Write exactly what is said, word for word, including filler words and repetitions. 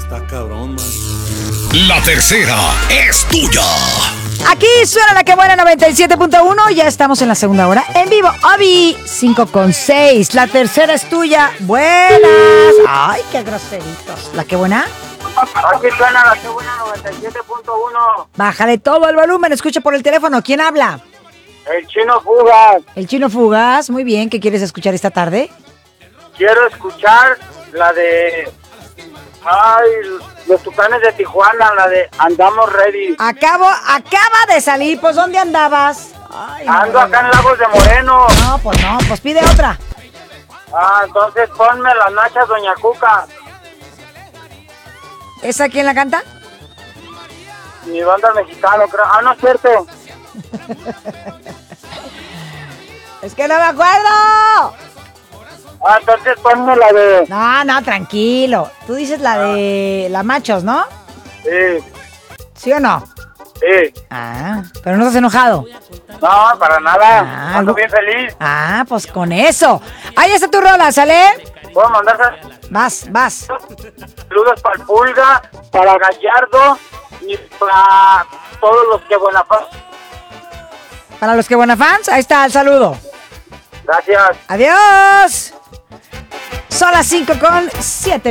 Está cabrón, man. La tercera es tuya. Aquí suena la que buena noventa y siete punto uno. Ya estamos en la segunda hora. En vivo, Obi cinco con seis. La tercera es tuya. Buenas. Ay, qué groseritos. ¿La que buena? Aquí suena la que buena noventa y siete punto uno. Bájale todo el volumen. Escucha por el teléfono. ¿Quién habla? El Chino Fugas. El Chino Fugas. Muy bien. ¿Qué quieres escuchar esta tarde? Quiero escuchar la de... Ay, los Tucanes de Tijuana, la de Andamos Ready. Acabo, acaba de salir. Pues, ¿dónde andabas? Ay, Ando no, acá en Lagos de Moreno. No, pues no. Pues pide otra. Ah, entonces ponme las nachas Doña Cuca. ¿Esa quién la canta? Mi banda mexicana, creo. Ah, no es cierto. Es que no me acuerdo. Ah, entonces ponme la de... No, no, tranquilo. Tú dices la de la Machos, ¿no? Sí, ¿Sí o no? sí. Ah, pero no estás enojado. No, para nada. Ah, Ando algo- bien feliz. Ah, pues con eso. Ahí está tu rola, ¿sale? Puedo mandar Vas, vas. saludos para el Pulga, para Gallardo y para todos los que buena paz. Para los que buena fans, ahí está el saludo. Gracias. Adiós. Son las cinco con siete.